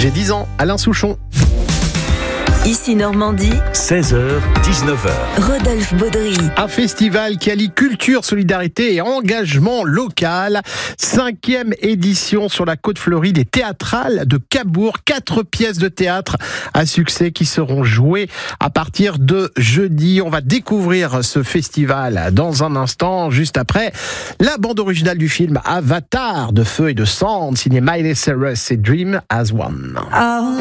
J'ai 10 ans, Alain Souchon. Ici Normandie, 16h, 19h. Rodolphe Baudry. Un festival qui allie culture, solidarité et engagement local. 5e édition sur la côte fleurie des Théâtrales de Cabourg. 4 pièces de théâtre à succès qui seront jouées à partir de jeudi. On va découvrir ce festival dans un instant, juste après la bande originale du film Avatar de feu et de cendre, signé Miley Cyrus et Dream as One.